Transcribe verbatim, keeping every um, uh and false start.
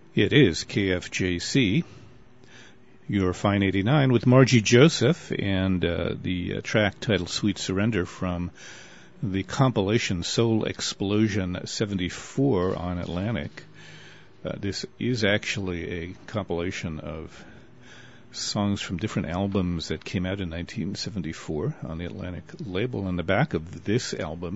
It is K F J C, your Fine eighty-nine, with Margie Joseph, and uh, the uh, track titled Sweet Surrender from the compilation Soul Explosion seventy-four on Atlantic. Uh, this is actually a compilation of songs from different albums that came out in nineteen seventy-four on the Atlantic label. On the back of this album